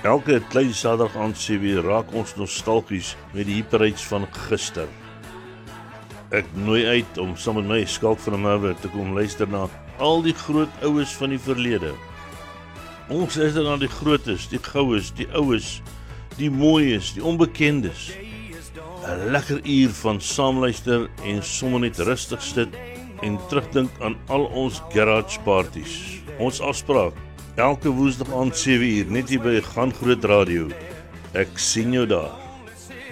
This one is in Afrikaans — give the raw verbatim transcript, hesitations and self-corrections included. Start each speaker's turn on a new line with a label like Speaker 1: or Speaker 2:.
Speaker 1: Elke klein Saterdag aand sewe uur raak ons nostalgies met die hyperheids van gister. Ek nooi uit om saam met my Skalk van der Merwe te kom luister na al die groot oues van die verlede. Ons luister na die grootes, die goues, die oues, die mooies, die onbekendes. 'n Lekker uur van saamluister en sommer net rustig sit en terugdink aan al ons garage parties. Ons afspraak, elke woensdag aand sewe uur, net hier by Gaan Groot Radio. Ek sien jou daar.